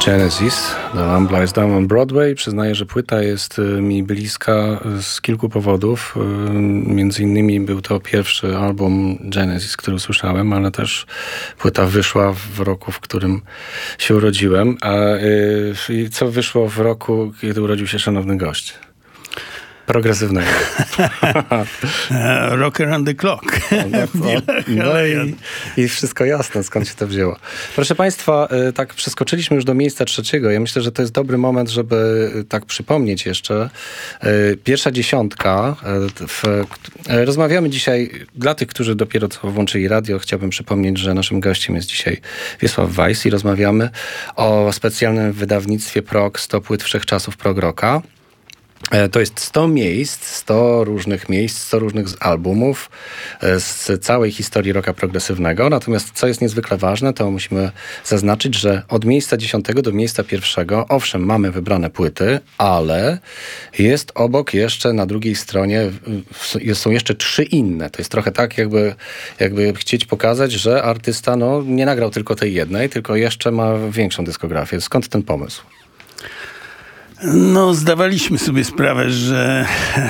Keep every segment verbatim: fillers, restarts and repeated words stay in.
Genesis, The Lamb Lies Down on Broadway. Przyznaję, że płyta jest mi bliska z kilku powodów. Między innymi był to pierwszy album Genesis, który usłyszałem, ale też płyta wyszła w roku, w którym się urodziłem. A yy, co wyszło w roku, kiedy urodził się szanowny gość? Progresywnego. Rock Around the Clock. No, no i, i wszystko jasne, skąd się to wzięło. Proszę Państwa, tak przeskoczyliśmy już do miejsca trzeciego. Ja myślę, że to jest dobry moment, żeby tak przypomnieć jeszcze. Pierwsza dziesiątka. W, rozmawiamy dzisiaj, dla tych, którzy dopiero co włączyli radio, chciałbym przypomnieć, że naszym gościem jest dzisiaj Wiesław Weiss i rozmawiamy o specjalnym wydawnictwie prog sto płyt wszechczasów prog rocka. To jest sto miejsc, sto różnych miejsc, sto różnych albumów z całej historii rocka progresywnego. Natomiast co jest niezwykle ważne, to musimy zaznaczyć, że od miejsca dziesiątego do miejsca pierwszego, owszem, mamy wybrane płyty, ale jest obok jeszcze na drugiej stronie, są jeszcze trzy inne. To jest trochę tak, jakby, jakby chcieć pokazać, że artysta no, nie nagrał tylko tej jednej, tylko jeszcze ma większą dyskografię. Skąd ten pomysł? No, zdawaliśmy sobie sprawę, że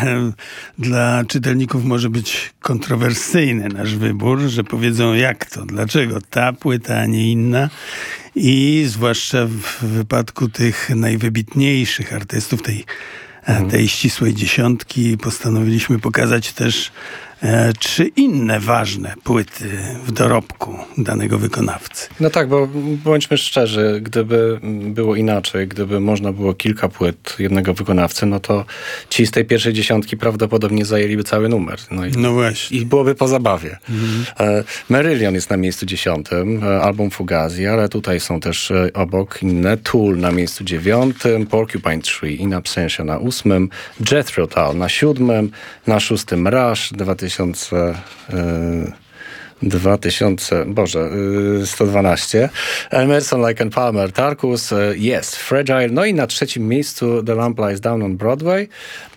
dla czytelników może być kontrowersyjny nasz wybór, że powiedzą jak to, dlaczego ta płyta, a nie inna. I zwłaszcza w wypadku tych najwybitniejszych artystów tej, mhm. tej ścisłej dziesiątki postanowiliśmy pokazać też e, trzy inne ważne płyty w dorobku danego wykonawcy. No tak, bo bądźmy szczerzy, gdyby było inaczej, gdyby można było kilka płyt jednego wykonawcy, no to ci z tej pierwszej dziesiątki prawdopodobnie zajęliby cały numer. No, i, no właśnie. I byłoby po zabawie. Mhm. E, Marillion jest na miejscu dziesiątym, e, album Fugazi, ale tutaj są też e, obok inne. Tool na miejscu dziewiątym, Porcupine Tree In Absentia na ósmym, Jethro Tull na siódmym, na szóstym Rush dwa tysiące... E, dwa tysiące, Boże, sto dwanaście. Emerson, Lake and Palmer, Tarkus, jest Fragile. No i na trzecim miejscu The Lamb Lies Down on Broadway.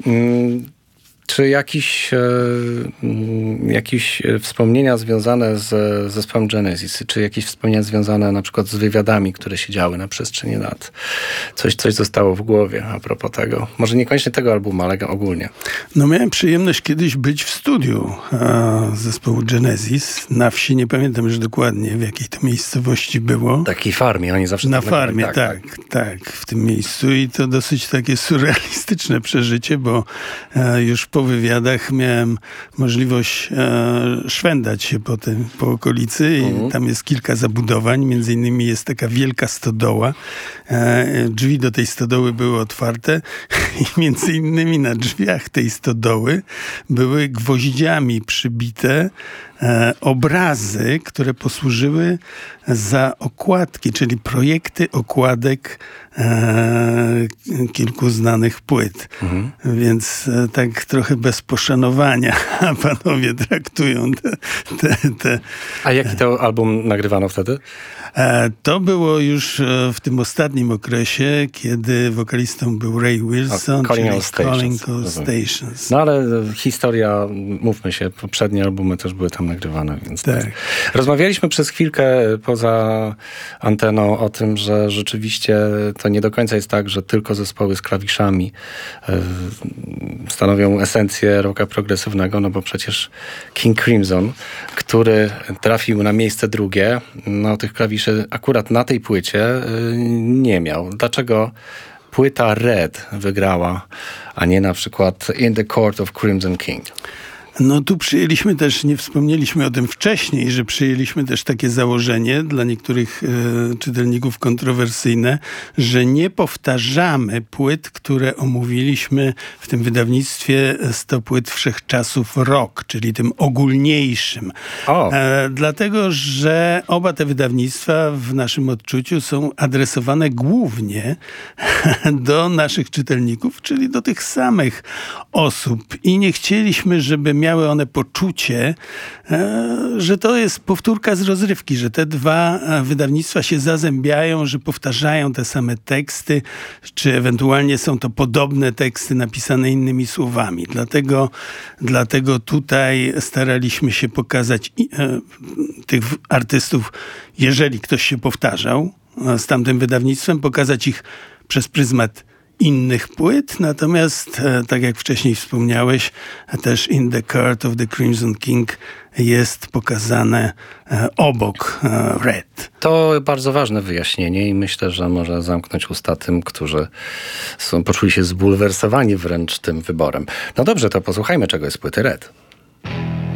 Czy jakieś, e, jakieś wspomnienia związane z zespołem Genesis, czy jakieś wspomnienia związane na przykład z wywiadami, które się działy na przestrzeni lat? Coś, coś zostało w głowie a propos tego. Może niekoniecznie tego albumu, ale ogólnie. No miałem przyjemność kiedyś być w studiu a, zespołu Genesis. Na wsi, nie pamiętam już dokładnie, w jakiej to miejscowości było. Takiej farmie, oni zawsze... Na tak farmie, tak tak, tak, tak, w tym miejscu. I to dosyć takie surrealistyczne przeżycie, bo a, już po wywiadach miałem możliwość e, szwendać się po, tym, po okolicy i mhm. tam jest kilka zabudowań, między innymi jest taka wielka stodoła. E, drzwi do tej stodoły były otwarte i między innymi na drzwiach tej stodoły były gwoździami przybite e, obrazy, które posłużyły za okładki, czyli projekty okładek e, kilku znanych płyt. Mhm. Więc e, tak trochę bez poszanowania panowie traktują te, te, te... A jaki to album nagrywano wtedy? E, to było już e, w tym ostatnim okresie, kiedy wokalistą był Ray Wilson, o, Calling czyli All Stations. Calling All Stations. No ale historia, mówmy się, poprzednie albumy też były tam nagrywane. Więc tak. tak. Rozmawialiśmy przez chwilkę poza anteną o tym, że rzeczywiście to nie do końca jest tak, że tylko zespoły z klawiszami e, stanowią esencję rocka progresywnego, no bo przecież King Crimson, który trafił na miejsce drugie, no tych klawiszy akurat na tej płycie y, nie miał. Dlaczego płyta Red wygrała, a nie na przykład In the Court of Crimson King? No tu przyjęliśmy też, nie wspomnieliśmy o tym wcześniej, że przyjęliśmy też takie założenie dla niektórych e, czytelników kontrowersyjne, że nie powtarzamy płyt, które omówiliśmy w tym wydawnictwie sto płyt wszechczasów rock, czyli tym ogólniejszym. E, dlatego, że oba te wydawnictwa w naszym odczuciu są adresowane głównie do naszych czytelników, czyli do tych samych osób i nie chcieliśmy, żeby miały miały one poczucie, że to jest powtórka z rozrywki, że te dwa wydawnictwa się zazębiają, że powtarzają te same teksty, czy ewentualnie są to podobne teksty napisane innymi słowami. Dlatego, dlatego tutaj staraliśmy się pokazać tych artystów, jeżeli ktoś się powtarzał, z tamtym wydawnictwem, pokazać ich przez pryzmat innych płyt, natomiast tak jak wcześniej wspomniałeś, też In the Court of the Crimson King jest pokazane obok Red. To bardzo ważne wyjaśnienie i myślę, że może zamknąć usta tym, którzy są, poczuli się zbulwersowani wręcz tym wyborem. No dobrze, to posłuchajmy, czego jest płyty Red.